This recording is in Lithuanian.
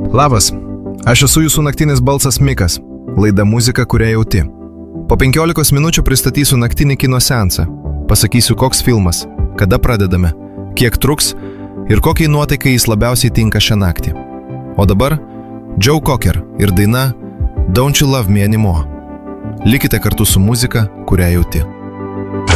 Labas, aš esu jūsų naktinis balsas Mikas, laida muzika, kurią jauti. Po 15 minučių pristatysiu naktinį kino seansą, pasakysiu koks filmas, kada pradedame, kiek truks ir kokiai nuotaikai jis labiausiai tinka šią naktį. O dabar Joe Cocker ir daina Don't You Love Me Anymore. Likite kartu su muzika, kurią jauti.